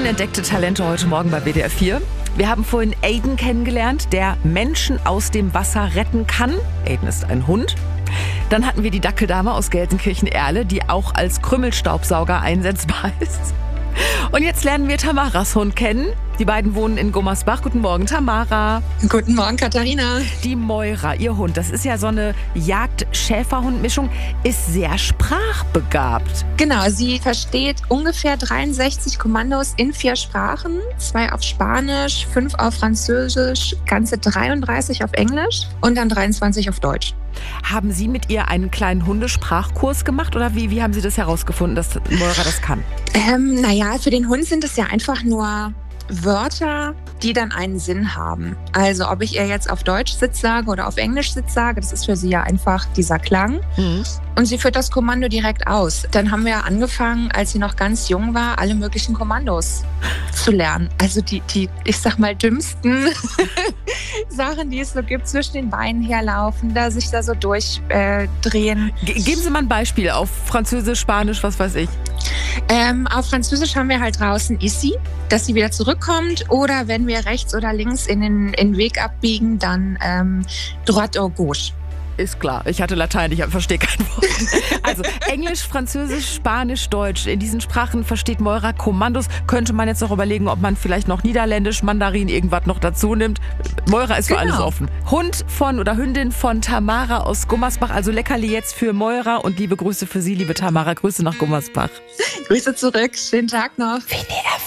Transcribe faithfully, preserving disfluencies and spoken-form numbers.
Unentdeckte Talente heute Morgen bei W D R vier. Wir haben vorhin Aiden kennengelernt, der Menschen aus dem Wasser retten kann. Aiden ist ein Hund. Dann hatten wir die Dackeldame aus Gelsenkirchen-Erle, die auch als Krümelstaubsauger einsetzbar ist. Und jetzt lernen wir Tamaras Hund kennen. Die beiden wohnen in Gummersbach. Guten Morgen, Tamara. Guten Morgen, Katharina. Die Moira, ihr Hund, das ist ja so eine Jagd-Schäferhund-Mischung, ist sehr sprachbegabt. Genau, sie versteht ungefähr dreiundsechzig Kommandos in vier Sprachen. Zwei auf Spanisch, fünf auf Französisch, ganze dreiunddreißig auf Englisch und dann dreiundzwanzig auf Deutsch. Haben Sie mit ihr einen kleinen Hundesprachkurs gemacht oder wie, wie haben Sie das herausgefunden, dass Moira das kann? Ähm, naja, für den Hund sind es ja einfach nur Wörter, die dann einen Sinn haben. Also ob ich ihr jetzt auf Deutsch Sitz sage oder auf Englisch Sitz sage, das ist für sie ja einfach dieser Klang. Mhm. Und sie führt das Kommando direkt aus. Dann haben wir angefangen, als sie noch ganz jung war, alle möglichen Kommandos zu lernen. Also die, die ich sag mal, dümmsten Sachen, die es so gibt, zwischen den Beinen herlaufen, da sich da so durchdrehen. Äh, Ge- geben Sie mal ein Beispiel auf Französisch, Spanisch, was weiß ich. Ähm, auf Französisch haben wir halt draußen ici, dass sie wieder zurückkommt. Oder wenn wir rechts oder links in den, in den Weg abbiegen, dann ähm, droite ou gauche. Ist klar, ich hatte Latein, ich verstehe kein Wort. Also Englisch, Französisch, Spanisch, Deutsch. In diesen Sprachen versteht Moira Kommandos. Könnte man jetzt noch überlegen, ob man vielleicht noch Niederländisch, Mandarin, irgendwas noch dazu nimmt. Moira ist für genau. alles offen. Hund von oder Hündin von Tamara aus Gummersbach. Also Leckerli jetzt für Moira und liebe Grüße für Sie, liebe Tamara. Grüße nach Gummersbach. Grüße zurück, schönen Tag noch. W D R